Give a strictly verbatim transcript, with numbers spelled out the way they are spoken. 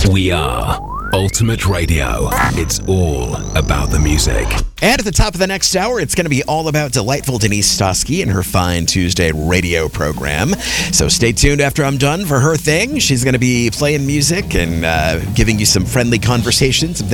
We are Ultimate Radio. It's all about the music. And at the top of the next hour, it's going to be all about delightful Denise Stosky and her Fine Tuesday radio program. So stay tuned after I'm done for her thing. She's going to be playing music and uh, giving you some friendly conversations.